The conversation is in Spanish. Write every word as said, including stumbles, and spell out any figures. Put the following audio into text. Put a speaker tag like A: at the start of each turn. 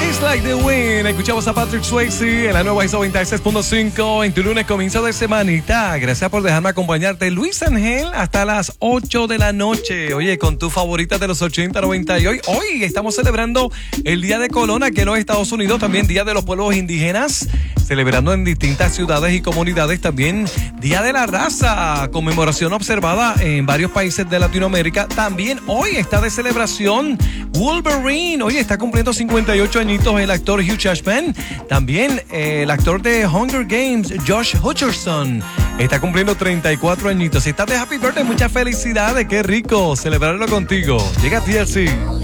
A: She's Like the Wind. Escuchamos a Patrick Swayze en la nueva X noventa y seis punto cinco en tu lunes, comienzo de semanita. Gracias por dejarme acompañarte, Luis Ángel, hasta las ocho de la noche. Oye, con tus favoritas de los ochenta, noventa y hoy. Hoy estamos celebrando el Día de Colón aquí en los Estados Unidos, también Día de los Pueblos Indígenas, celebrando en distintas ciudades y comunidades, también Día de la Raza, conmemoración observada en varios países de Latinoamérica. También hoy está de celebración Wolverine. Hoy está cumpliendo cincuenta y ocho añitos el actor Hugh Jackman. También eh, el actor de Hunger Games, Josh Hutcherson, está cumpliendo treinta y cuatro añitos. Si estás de Happy Birthday, muchas felicidades. Qué rico celebrarlo contigo. Llega T L C.